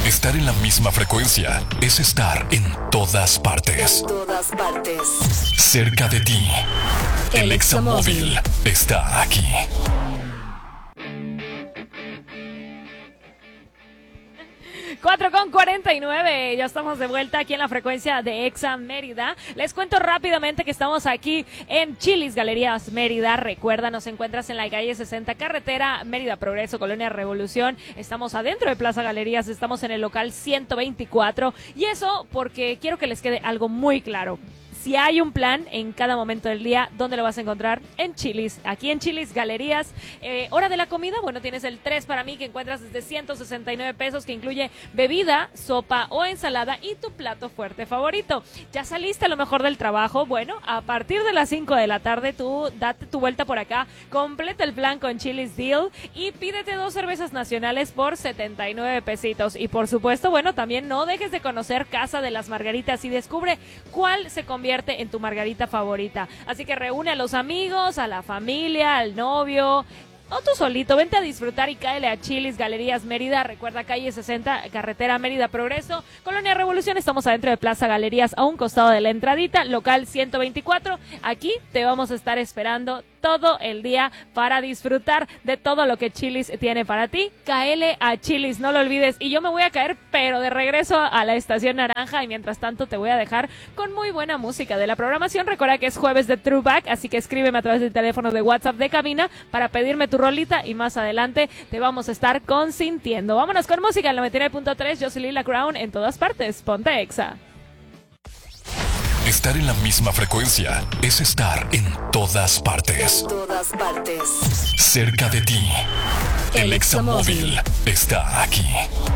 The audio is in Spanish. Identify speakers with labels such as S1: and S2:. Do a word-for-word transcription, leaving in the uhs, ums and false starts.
S1: Estar en la misma frecuencia es estar en todas partes.
S2: En todas partes.
S1: Cerca de ti. El, El Examóvil está aquí.
S3: cuatro con cuarenta y nueve, ya estamos de vuelta aquí en la frecuencia de Exa Mérida. Les cuento rápidamente que estamos aquí en Chili's Galerías Mérida. Recuerda, nos encuentras en la calle sesenta, carretera Mérida Progreso, Colonia Revolución. Estamos adentro de Plaza Galerías, estamos en el local ciento veinticuatro. Y eso porque quiero que les quede algo muy claro. Si hay un plan en cada momento del día, ¿dónde lo vas a encontrar? En Chili's, aquí en Chili's Galerías. Eh, hora de la comida, bueno, tienes el tres para mí que encuentras desde ciento sesenta y nueve pesos, que incluye bebida, sopa o ensalada y tu plato fuerte favorito. ¿Ya saliste a lo mejor del trabajo? Bueno, a partir de las cinco de la tarde tú date tu vuelta por acá, completa el plan con Chili's Deal y pídete dos cervezas nacionales por setenta y nueve pesitos. Y por supuesto, bueno, también no dejes de conocer Casa de las Margaritas y descubre cuál se convierte en tu margarita favorita. Así que reúne a los amigos, a la familia, al novio o tú solito, vente a disfrutar y cáele a Chili's Galerías Mérida. Recuerda, calle sesenta, carretera Mérida Progreso, Colonia Revolución. Estamos adentro de Plaza Galerías, a un costado de la entradita, local ciento veinticuatro. Aquí te vamos a estar esperando todo el día para disfrutar de todo lo que Chili's tiene para ti. Cáele a Chili's, no lo olvides. Y yo me voy a caer, pero de regreso a la Estación Naranja, y mientras tanto te voy a dejar con muy buena música de la programación. Recuerda que es jueves de Throwback, así que escríbeme a través del teléfono de WhatsApp de cabina para pedirme tu rolita y más adelante te vamos a estar consintiendo. Vámonos con música, el noventa y nueve punto tres, yo soy Lila Crown, en todas partes, ponte Exa.
S1: Estar en la misma frecuencia es estar en todas partes.
S2: En todas partes.
S1: Cerca de ti. El, El Examóvil está aquí.